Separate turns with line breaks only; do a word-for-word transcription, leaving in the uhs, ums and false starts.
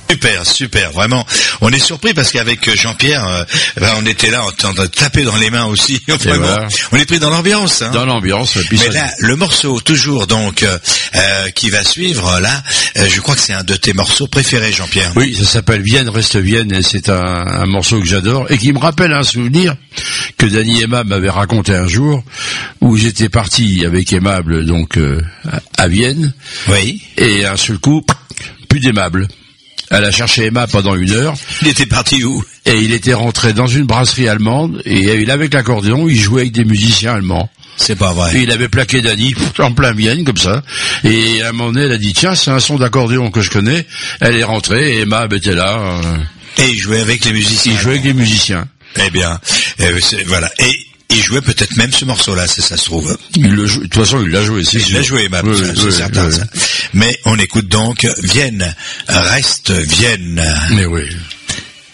Super, super, vraiment. On est surpris parce qu'avec Jean-Pierre, euh, ben on était là en train de taper dans les mains aussi. Vraiment, voilà. On est pris dans l'ambiance. Hein.
Dans l'ambiance.
Mais ça... là, le morceau toujours donc euh, euh, qui va suivre là, euh, je crois que c'est un de tes morceaux préférés, Jean-Pierre.
Oui, ça s'appelle Vienne reste Vienne et c'est un, un morceau que j'adore et qui me rappelle un souvenir que Dany Aimable m'avait raconté un jour où j'étais parti avec Aimable donc euh, à Vienne.
Oui.
Et un seul coup, plus d'Aimable. Elle a cherché Emma pendant une heure.
Il était parti où?
Et il était rentré dans une brasserie allemande, et il avec l'accordéon, il jouait avec des musiciens allemands.
C'est pas vrai.
Et il avait plaqué Dany en plein Vienne, comme ça. Et à un moment donné, elle a dit, tiens, c'est un son d'accordéon que je connais. Elle est rentrée, et Emma était là. Euh...
Et il jouait avec les musiciens.
Il jouait avec les musiciens.
Eh bien, euh, voilà. Et il jouait peut-être même ce morceau-là, ça, ça se trouve.
Il le joue, de toute façon, il l'a joué, c'est
Il
sûr.
l'a joué, même,
oui,
ça,
oui,
c'est
oui,
certain.
Oui.
Ça. Mais on écoute donc Vienne, reste Vienne.
Mais oui.